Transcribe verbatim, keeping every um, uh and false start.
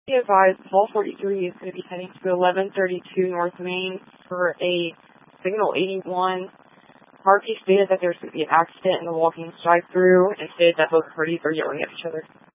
Be advised, Paul forty-three is going to be heading to eleven thirty-two North Main for a signal eighty-one. Harvey stated that there's going to be an accident in the Walking drive-through and stated that both parties are yelling at each other.